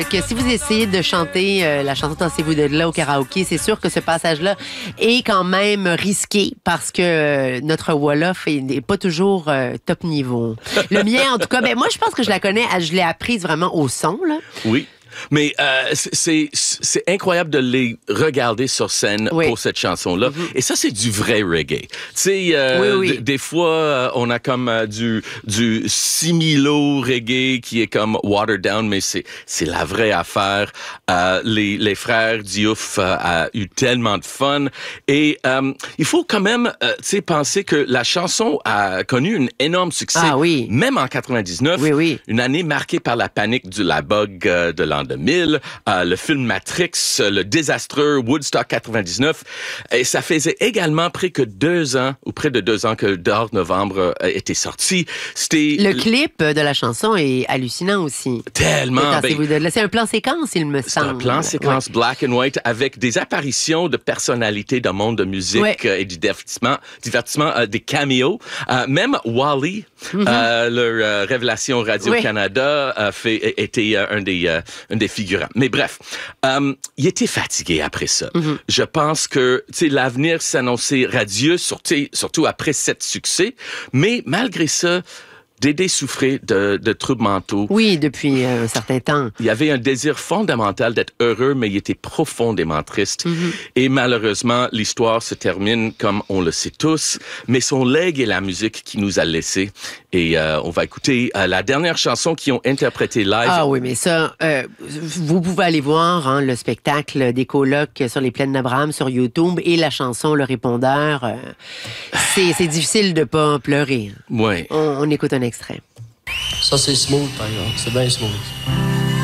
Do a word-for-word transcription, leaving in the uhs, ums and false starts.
Que si vous essayez de chanter euh, la chanson Tassez-vous de là au karaoké, c'est sûr que ce passage-là est quand même risqué parce que euh, notre Wolof n'est pas toujours euh, top niveau. Le mien, en tout cas, ben moi, je pense que je la connais, je l'ai apprise vraiment au son, là. Oui. Mais euh, c'est c'est incroyable de les regarder sur scène oui. pour cette chanson-là. Mm-hmm. Et ça, c'est du vrai reggae. Tu sais, euh, oui, oui. des fois, euh, on a comme euh, du du similo reggae qui est comme watered down, mais c'est c'est la vraie affaire. Euh, les les frères Diouf euh, a eu tellement de fun. Et euh, il faut quand même, euh, tu sais, penser que la chanson a connu un énorme succès, ah, oui. même en quatre-vingt-dix-neuf, oui, oui. une année marquée par la panique du la bug euh, de l'an deux mille, euh, le film Matrix, le désastreux Woodstock quatre-vingt-dix-neuf. Et ça faisait également près que deux ans, ou près de deux ans que Dehors Novembre euh, était sorti. C'était le clip de la chanson est hallucinant aussi. Tellement. Ben, c'est un plan séquence, il me semble. C'est un plan séquence ouais. black and white avec des apparitions de personnalités d'un monde de musique ouais. euh, et du divertissement, divertissement euh, des caméos. Euh, même Wally, mm-hmm. euh, leur euh, révélation Radio-Canada, ouais. euh, fait, était euh, un des euh, un des figurants. Mais bref, euh, il était fatigué après ça. Mm-hmm. Je pense que tu sais l'avenir s'annonçait radieux, surtout, surtout après cet succès. Mais malgré ça, Dédé souffrait de, de troubles mentaux. Oui, depuis euh, un certain temps. Il y avait un désir fondamental d'être heureux, mais il était profondément triste. Mm-hmm. Et malheureusement, l'histoire se termine comme on le sait tous, mais son legs est la musique qui nous a laissés. Et euh, on va écouter euh, la dernière chanson qu'ils ont interprétée live. Ah oui, mais ça, euh, vous pouvez aller voir hein, le spectacle des colocs sur les plaines d'Abraham sur YouTube et la chanson Le Répondeur. Euh, c'est, c'est difficile de pas pleurer. Oui. On, on écoute un extrait. Ça, c'est smooth, par exemple. C'est bien smooth.